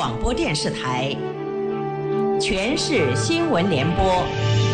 广播电视台全市新闻联播。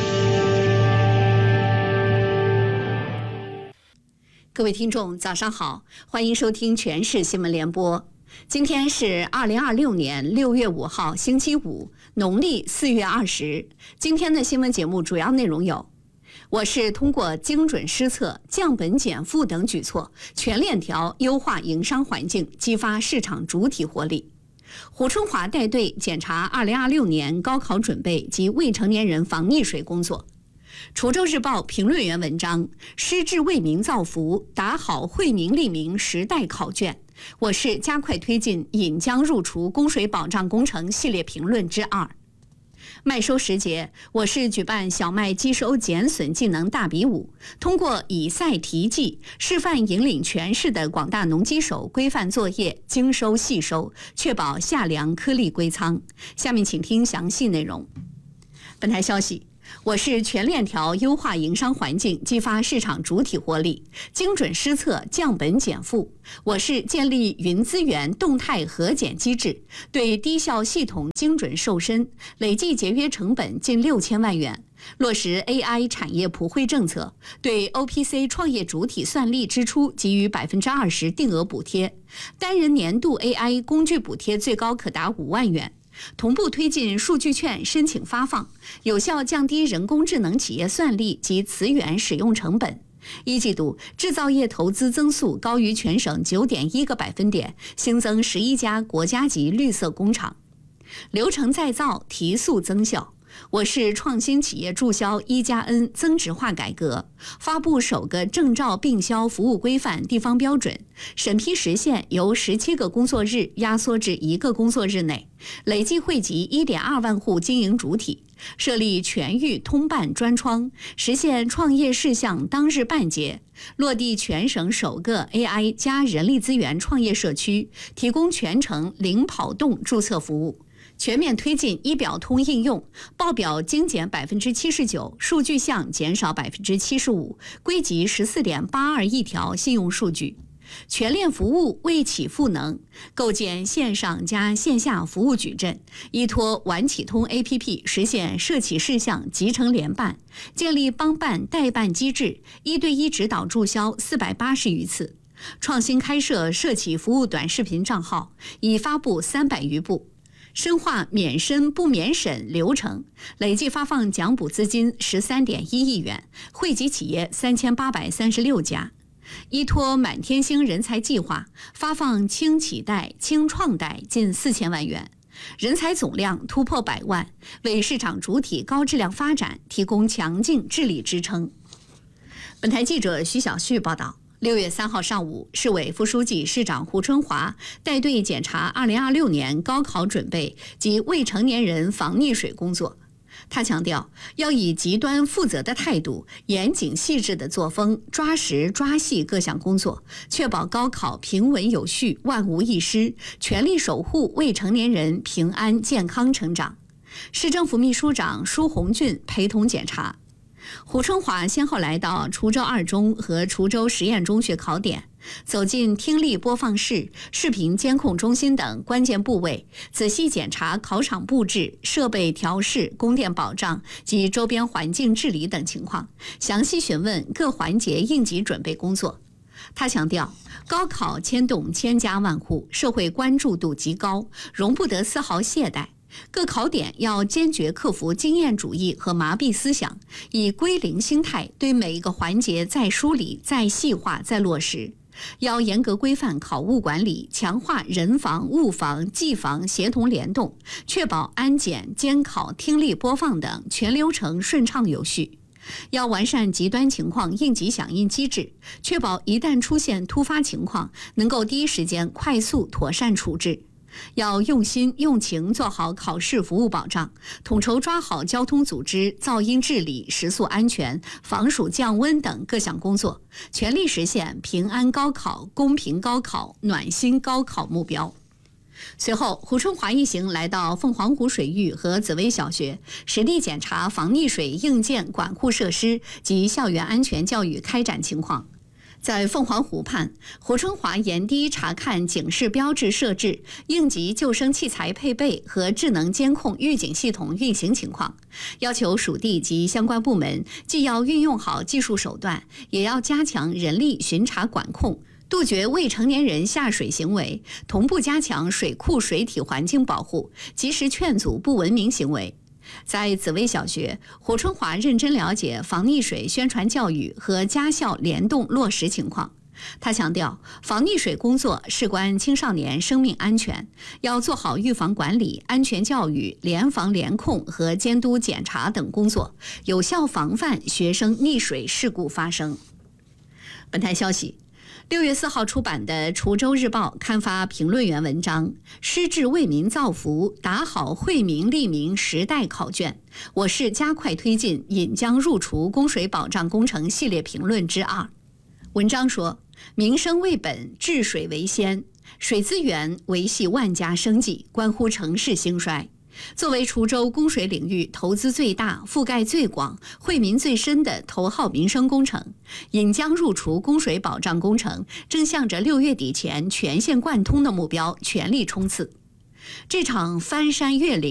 各位听众早上好，欢迎收听全市新闻联播。今天是2026年6月5号星期五，农历4月20。今天的新闻节目主要内容有：我市通过精准施策、降本减负等举措，全链条优化营商环境，激发市场主体活力。胡春华带队检查2026年高考准备及未成年人防溺水工作。滁州日报评论员文章：失智为民造福，打好惠民利民时代考卷。我市加快推进引江入滁供水保障工程系列评论之2。麦收时节，我市举办小麦机收减损技能大比武，通过以赛题记示范引领全市的广大农机手规范作业，精收细收，确保夏粮颗粒归仓。下面请听详细内容。本台消息，我市全链条优化营商环境，激发市场主体活力，精准施策，降本减负。我市建立云资源动态核减机制，对低效系统精准瘦身，累计节约成本近6000万元。落实 AI 产业普惠政策，对 OPC 创业主体算力支出给予20%定额补贴，单人年度 AI 工具补贴最高可达5万元。同步推进数据券申请发放，有效降低人工智能企业算力及词源使用成本。一季度制造业投资增速高于全省9.1个百分点，新增11家国家级绿色工厂。流程再造，提速增效。我市创新企业注销1+N 增值化改革，发布首个证照并销服务规范地方标准，审批时限由17个工作日压缩至1个工作日内，累计惠及1.2万户经营主体，设立全域通办专窗，实现创业事项当日办结，落地全省首个 AI 加人力资源创业社区，提供全程零跑动注册服务。全面推进医表通应用，报表精简79%，数据项减少75%，归集14.82亿条信用数据。全链服务为企赋能，构建线上加线下服务矩阵，依托晚启通 APP 实现涉企事项集成联办，建立帮办代办机制，1对1指导注销480余次。创新开设涉企服务短视频账号，已发布300余部。深化免申不免审流程，累计发放奖补资金13.1亿元，惠及企业3836家。依托满天星人才计划，发放轻企贷、轻创贷近4000万元，人才总量突破100万，为市场主体高质量发展提供强劲治理支撑。本台记者徐小旭报道。6月3号上午，市委副书记、市长胡春华带队检查2026年高考准备及未成年人防溺水工作。他强调，要以极端负责的态度、严谨细致的作风，抓实抓细各项工作，确保高考平稳有序、万无一失，全力守护未成年人平安健康成长。市政府秘书长舒红俊陪同检查。胡春华先后来到滁州2中和滁州实验中学考点，走进听力播放室、视频监控中心等关键部位，仔细检查考场布置、设备调试、供电保障及周边环境治理等情况，详细询问各环节应急准备工作。他强调，高考牵动千家万户，社会关注度极高，容不得丝毫懈怠。各考点要坚决克服经验主义和麻痹思想，以归零心态对每一个环节再梳理、再细化、再落实。要严格规范考务管理，强化人防、物防、技防协同联动，确保安检、监考、听力播放等全流程顺畅有序。要完善极端情况应急响应机制，确保一旦出现突发情况，能够第一时间快速妥善处置。要用心用情做好考试服务保障，统筹抓好交通组织、噪音治理、食宿安全、防暑降温等各项工作，全力实现平安高考、公平高考、暖心高考目标。随后，胡春华一行来到凤凰湖水域和紫薇小学，实地检查防溺水硬件管护设施及校园安全教育开展情况。 在凤凰湖畔，胡春华严第查看警示标志设置、应急救生器材配备和智能监控预警系统运行情况，要求属地及相关部门既要运用好技术手段，也要加强人力巡查管控，杜绝未成年人下水行为，同步加强水库水体环境保护，及时劝阻不文明行为。在紫薇小学，胡春华认真了解防溺水宣传教育和家校联动落实情况。他强调，防溺水工作事关青少年生命安全，要做好预防管理、安全教育、联防联控和监督检查等工作，有效防范学生溺水事故发生。本台消息，6月4号出版的《滁州日报》刊发评论员文章，失志为民造福，打好惠民利民时代考卷，我市加快推进引江入滁供水保障工程系列评论之2。文章说，民生为本，治水为先，水资源维系万家生计，关乎城市兴衰。作为滁州供水领域投资最大、覆盖最广、惠民最深的头号民生工程，引江入滁供水保障工程正向着6月底前全线贯通的目标全力冲刺。这场翻山越岭